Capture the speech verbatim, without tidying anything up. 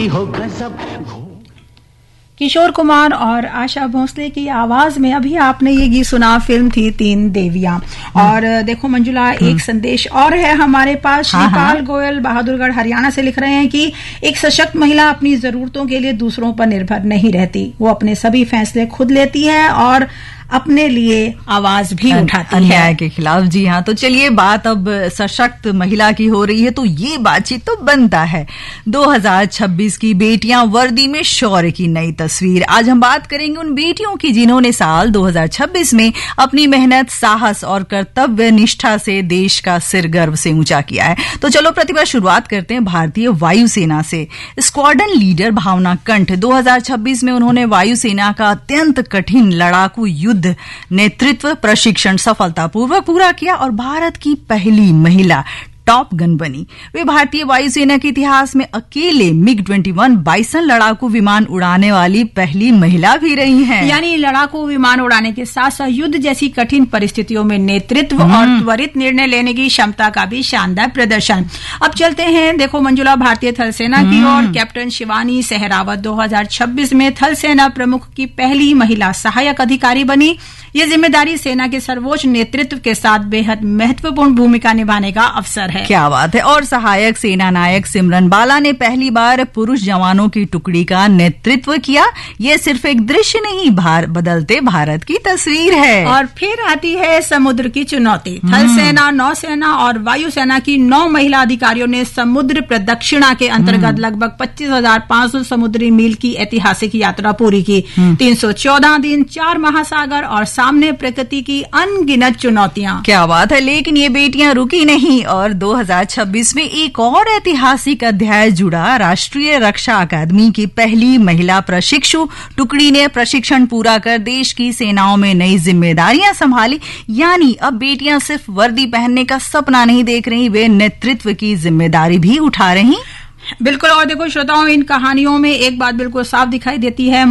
हो गजब। किशोर कुमार और आशा भोसले की आवाज में अभी आपने ये गीत सुना, फिल्म थी तीन देवियां। और देखो मंजुला, एक संदेश और है हमारे पास। श्रीपाल गोयल बहादुरगढ़ हरियाणा से लिख रहे हैं कि एक सशक्त महिला अपनी जरूरतों के लिए दूसरों पर निर्भर नहीं रहती, वो अपने सभी फैसले खुद लेती है और अपने लिए आवाज भी उठाती है अन्याय के खिलाफ। जी हाँ, तो चलिए बात अब सशक्त महिला की हो रही है तो ये बातचीत तो बनता है। दो हज़ार छब्बीस की बेटियां वर्दी में शौर्य की नई तस्वीर। आज हम बात करेंगे उन बेटियों की जिन्होंने साल दो हज़ार छब्बीस में अपनी मेहनत, साहस और कर्तव्य निष्ठा से देश का सिर गर्व से ऊंचा किया है। तो चलो प्रतिभा, शुरुआत करते हैं भारतीय वायुसेना से। स्क्वाड्रन लीडर भावना कंठ दो हज़ार छब्बीस में उन्होंने वायुसेना का अत्यंत कठिन लड़ाकू युद्ध नेतृत्व प्रशिक्षण सफलतापूर्वक पूरा किया और भारत की पहली महिला टॉप गन बनी। वे भारतीय वायुसेना के इतिहास में अकेले मिग इक्कीस बाइसन लड़ाकू विमान उड़ाने वाली पहली महिला भी रही हैं। यानी लड़ाकू विमान उड़ाने के साथ साथ युद्ध जैसी कठिन परिस्थितियों में नेतृत्व और त्वरित निर्णय लेने की क्षमता का भी शानदार प्रदर्शन। अब चलते हैं देखो मंजुला, भारतीय थल सेना की ओर। कैप्टन शिवानी सहरावत दो हज़ार छब्बीस में थल सेना प्रमुख की पहली महिला सहायक अधिकारी बनी। ये जिम्मेदारी सेना के सर्वोच्च नेतृत्व के साथ बेहद महत्वपूर्ण भूमिका निभाने का अवसर है। क्या बात है। और सहायक सेना नायक सिमरन बाला ने पहली बार पुरुष जवानों की टुकड़ी का नेतृत्व किया। ये सिर्फ एक दृश्य नहीं, भार बदलते भारत की तस्वीर है। और फिर आती है समुद्र की चुनौती। थल सेना, नौसेना और वायुसेना की नौ महिला अधिकारियों ने समुद्र प्रदक्षिणा के अंतर्गत लगभग पच्चीस हजार पांच सौ समुद्री मील की ऐतिहासिक यात्रा पूरी की। तीन सौ चौदह दिन, चार महासागर और सामने प्रकृति की अनगिनत चुनौतियां। क्या बात है। लेकिन ये बेटियां रुकी नहीं और दो हज़ार छब्बीस में एक और ऐतिहासिक अध्याय जुड़ा। राष्ट्रीय रक्षा अकादमी की पहली महिला प्रशिक्षु टुकड़ी ने प्रशिक्षण पूरा कर देश की सेनाओं में नई जिम्मेदारियां संभाली। यानी अब बेटियां सिर्फ वर्दी पहनने का सपना नहीं देख रही, वे नेतृत्व की जिम्मेदारी भी उठा रही। बिल्कुल। और देखो श्रोताओं, इन कहानियों में एक बात बिल्कुल साफ दिखाई देती है,